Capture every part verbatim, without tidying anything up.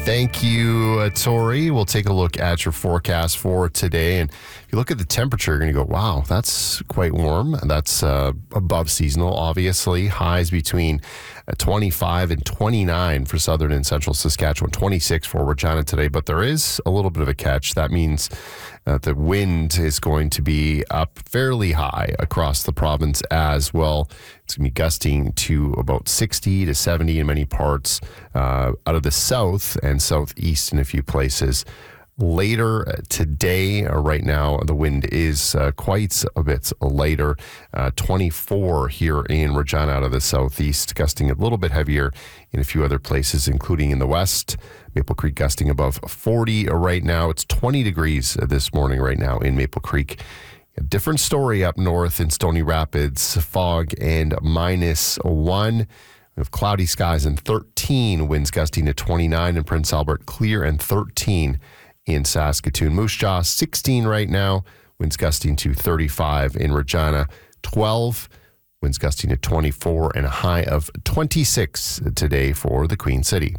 Thank you, uh, Tori. We'll take a look at your forecast for today. And if you look at the temperature, you're going to go, wow, that's quite warm. That's uh, above seasonal, obviously. Highs between uh, twenty-five and twenty-nine for southern and central Saskatchewan, twenty-six for Regina today. But there is a little bit of a catch. That means uh, the wind is going to be up fairly high across the province as well. It's going to be gusting to about sixty to seventy in many parts uh, out of the south and southeast in a few places. Later today, uh, right now, the wind is uh, quite a bit lighter. Uh, twenty-four here in Regina out of the southeast, gusting a little bit heavier in a few other places, including in the west. Maple Creek gusting above forty right now. It's twenty degrees this morning right now in Maple Creek. A different story up north in Stony Rapids, fog and minus one. We have cloudy skies and thirteen, winds gusting to twenty-nine in Prince Albert, clear and thirteen in Saskatoon. Moose Jaw, sixteen right now, winds gusting to thirty-five in Regina, twelve, winds gusting to twenty-four, and a high of twenty-six today for the Queen City.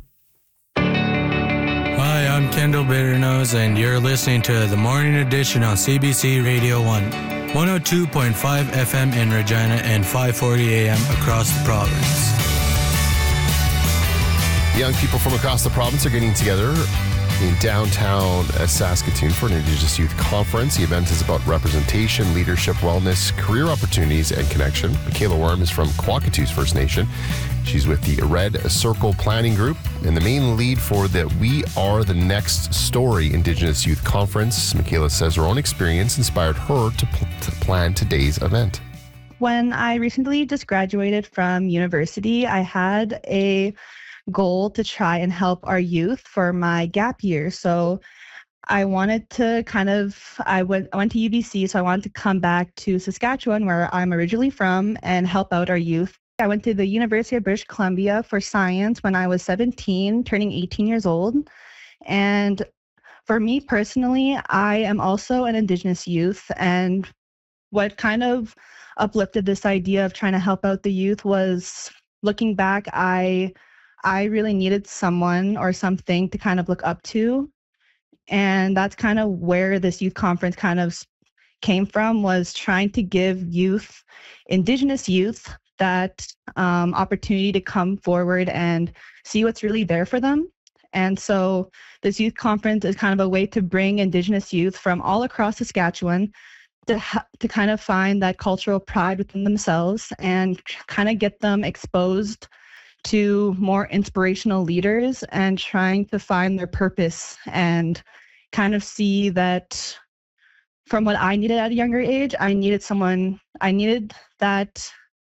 Hi, I'm Kendall Bitternose, and you're listening to the Morning Edition on C B C Radio one, one oh two point five F M in Regina and five forty A M across the province. Young people from across the province are getting together in downtown Saskatoon for an Indigenous Youth Conference. The event is about representation, leadership, wellness, career opportunities, and connection. Michaela Worm is from Quakatoos First Nation. She's with the Red Circle Planning Group and the main lead for the We Are the Next Story Indigenous Youth Conference. Michaela says her own experience inspired her to, pl- to plan today's event. When I recently just graduated from university, I had a goal to try and help our youth for my gap year. So I wanted to kind of, I went, I went to U B C, so I wanted to come back to Saskatchewan, where I'm originally from, and help out our youth. I went to the University of British Columbia for science when I was seventeen, turning eighteen years old. And for me personally, I am also an Indigenous youth. And what kind of uplifted this idea of trying to help out the youth was, looking back, I I really needed someone or something to kind of look up to. And that's kind of where this youth conference kind of came from, was trying to give youth, Indigenous youth, that um, opportunity to come forward and see what's really there for them. And so this youth conference is kind of a way to bring Indigenous youth from all across Saskatchewan to ha- to kind of find that cultural pride within themselves and kind of get them exposed to more inspirational leaders and trying to find their purpose and kind of see that from what I needed at a younger age, I needed someone, I needed that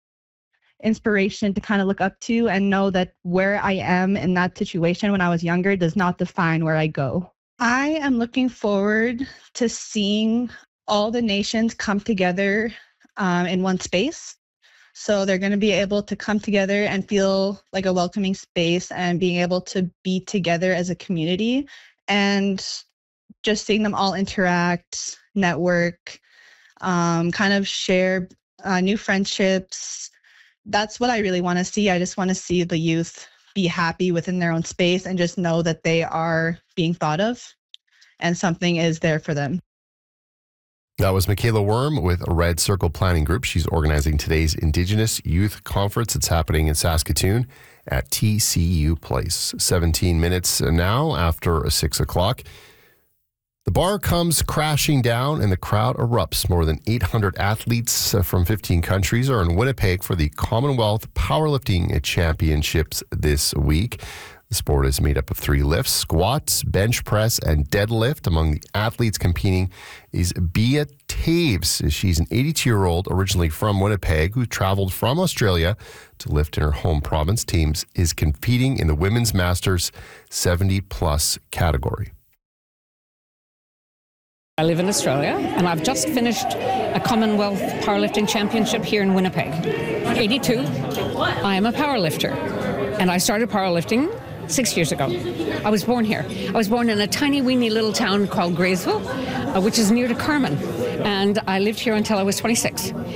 inspiration to kind of look up to and know that where I am in that situation when I was younger does not define where I go. I am looking forward to seeing all the nations come together um, in one space. So they're going to be able to come together and feel like a welcoming space and being able to be together as a community, and just seeing them all interact, network, um, kind of share uh, new friendships. That's what I really want to see. I just want to see the youth be happy within their own space and just know that they are being thought of and something is there for them. That was Michaela Worm with Red Circle Planning Group. She's organizing today's Indigenous Youth Conference. It's happening in Saskatoon at T C U Place. seventeen minutes now after six o'clock. The bar comes crashing down and the crowd erupts. More than eight hundred athletes from fifteen countries are in Winnipeg for the Commonwealth Powerlifting Championships this week. The sport is made up of three lifts: squats, bench press, and deadlift. Among the athletes competing is Bia Taves. She's an eighty-two-year-old originally from Winnipeg who traveled from Australia to lift in her home province. Taves is competing in the Women's Masters seventy-plus category. I live in Australia, and I've just finished a Commonwealth Powerlifting Championship here in Winnipeg. eighty-two, I am a powerlifter, and I started powerlifting six years ago. I was born here. I was born in a tiny, weeny little town called Graysville, uh, which is near to Carman, and I lived here until I was twenty-six.